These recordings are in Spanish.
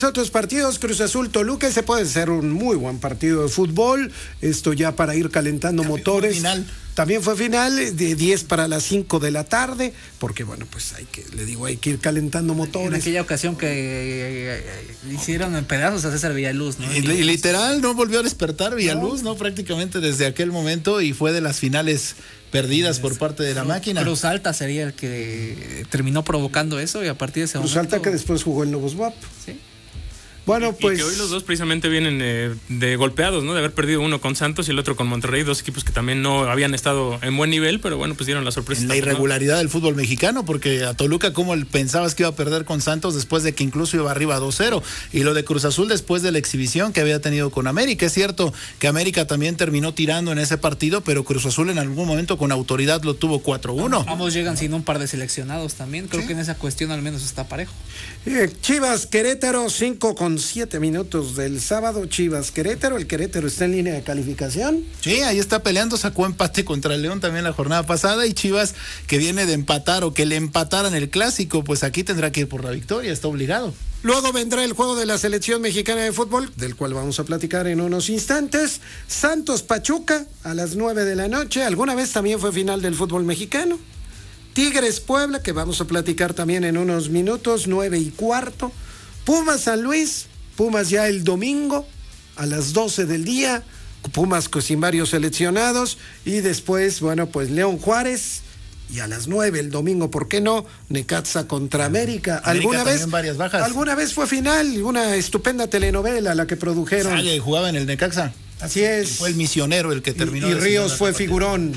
Otros partidos, Cruz Azul, Toluca, ese puede ser un muy buen partido de fútbol, esto ya para ir calentando también motores. También fue final, de 10 para las 5 de la tarde, porque bueno, pues hay que ir calentando motores. En aquella ocasión que hicieron en pedazos a César Villaluz, ¿no? Y literal no volvió a despertar Villaluz, ¿no? Prácticamente desde aquel momento, y fue de las finales perdidas por parte de la máquina. Cruz Alta sería el que terminó provocando eso, y a partir de ese momento... Cruz Alta, que después jugó en Lobos WAP. Sí. Bueno, pues... Y que hoy los dos precisamente vienen de golpeados, ¿no? De haber perdido uno con Santos y el otro con Monterrey, dos equipos que también no habían estado en buen nivel, pero bueno, pues dieron la sorpresa. En la irregularidad del fútbol mexicano, porque a Toluca, ¿cómo pensabas que iba a perder con Santos después de que incluso iba arriba 2-0? Y lo de Cruz Azul después de la exhibición que había tenido con América. Es cierto que América también terminó tirando en ese partido, pero Cruz Azul en algún momento con autoridad lo tuvo 4-1. Ambos llegan sin un par de seleccionados también. Creo que en esa cuestión al menos está parejo. Chivas Querétaro, 5:07 minutos del sábado. Chivas Querétaro, el Querétaro está en línea de calificación. Sí, ahí está peleando, sacó empate contra el León también la jornada pasada, y Chivas, que viene de empatar o que le empataran el clásico, pues aquí tendrá que ir por la victoria, está obligado. Luego vendrá el juego de la selección mexicana de fútbol, del cual vamos a platicar en unos instantes. Santos Pachuca a las 9 de la noche. Alguna vez también fue final del fútbol mexicano. Tigres Puebla, que vamos a platicar también en unos minutos, 9:15. Pumas San Luis, Pumas ya el domingo a las 12 del día. Pumas sin varios seleccionados. Y después, bueno, pues León Juárez. Y a las 9 el domingo, ¿por qué no? Necaxa contra América. ¿Alguna vez? Varias bajas. Alguna vez fue final, una estupenda telenovela la que produjeron. Y jugaba en el Necaxa. Así es. Fue el misionero el que terminó. Y Ríos fue figurón.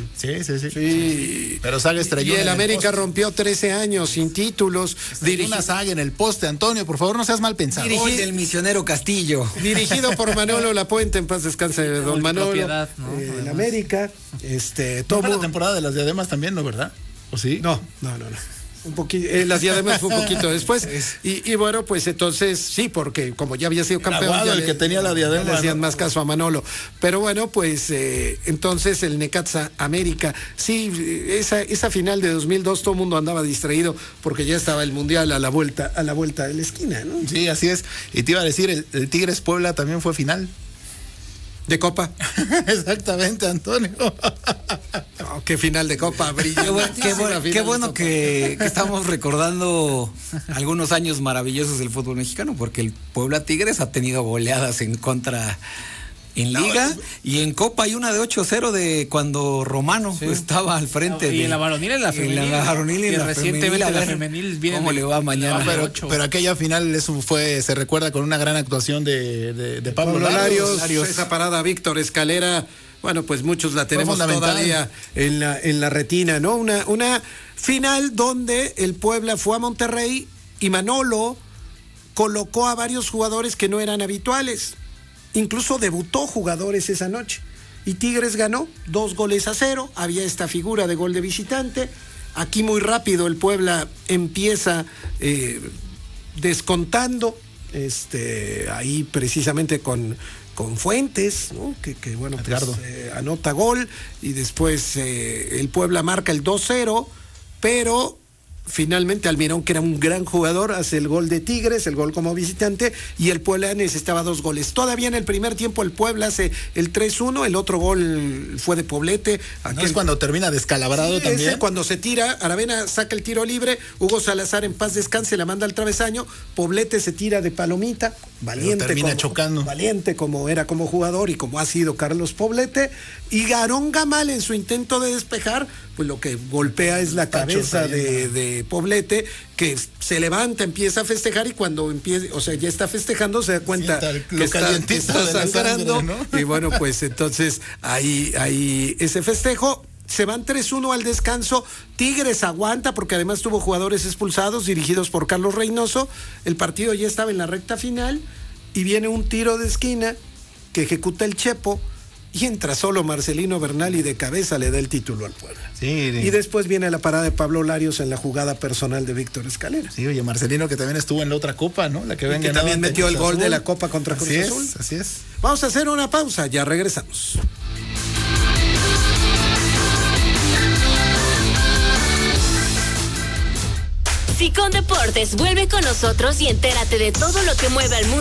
Sí. Pero Saga estrelló. Y el América rompió 13 años sin títulos. Una saga en el poste, Antonio, por favor, no seas mal pensado. Gol del misionero Castillo. Dirigido por Manolo Lapuente, en paz descanse don Manolo. Propiedad, ¿no? En América. Todo la temporada de las diademas también, ¿no, verdad? ¿O sí? No. Un poquito, las diademas fue un poquito después. Y bueno, pues entonces sí, porque como ya había sido campeón, ya que tenía la diadema, le hacían más caso a Manolo. Pero bueno, pues entonces el Necaxa América, sí, esa final de 2002 todo el mundo andaba distraído porque ya estaba el Mundial a la vuelta de la esquina, ¿no? Sí, así es. Y te iba a decir, el Tigres Puebla también fue final. De Copa. Exactamente, Antonio. Oh, qué final de Copa. Qué bueno que estamos recordando algunos años maravillosos del fútbol mexicano, porque el Puebla Tigres ha tenido goleadas en contra en Liga, y en Copa hay una de 8-0 de cuando Romano estaba al frente. Y en la varonil y en la femenil. En la varonil y en la recientemente la femenil viene. ¿Cómo le va mañana? Pero aquella final se recuerda con una gran actuación de Pablo Larios. Esa parada Víctor Escalera, bueno, pues muchos la tenemos todavía en la retina, ¿no? Una final donde el Puebla fue a Monterrey y Manolo colocó a varios jugadores que no eran habituales. Incluso debutó jugadores esa noche. Y Tigres ganó 2-0. Había esta figura de gol de visitante. Aquí muy rápido el Puebla empieza descontando. Ahí precisamente con Fuentes, ¿no? Que bueno, pues, anota gol. Y después el Puebla marca el 2-0. Pero finalmente Almirón, que era un gran jugador, hace el gol de Tigres, el gol como visitante, y el Puebla necesitaba 2 goles. Todavía en el primer tiempo el Puebla hace el 3-1, el otro gol fue de Poblete. ¿No es cuando termina descalabrado también? Cuando se tira, Aravena saca el tiro libre, Hugo Salazar en paz descanse, la manda al travesaño, Poblete se tira de palomita, valiente como era como jugador y como ha sido Carlos Poblete, y Garón Gamal en su intento de despejar, pues lo que golpea es la cabeza de Poblete, que se levanta, empieza a festejar, y cuando ya está festejando, se da cuenta que está sangrando, ¿no? Y bueno, pues entonces ahí ese festejo. Se van 3-1 al descanso. Tigres aguanta porque además tuvo jugadores expulsados dirigidos por Carlos Reynoso. El partido ya estaba en la recta final y viene un tiro de esquina que ejecuta el Chepo y entra solo Marcelino Bernal y de cabeza le da el título al Puebla. Sí. Y después viene la parada de Pablo Larios en la jugada personal de Víctor Escalera. Sí, oye, Marcelino, que también estuvo en la otra copa, ¿no? La que también metió el gol de la Copa contra Cruz Azul. Así es. Vamos a hacer una pausa, ya regresamos. Sicón Deportes vuelve con nosotros y entérate de todo lo que mueve al mundo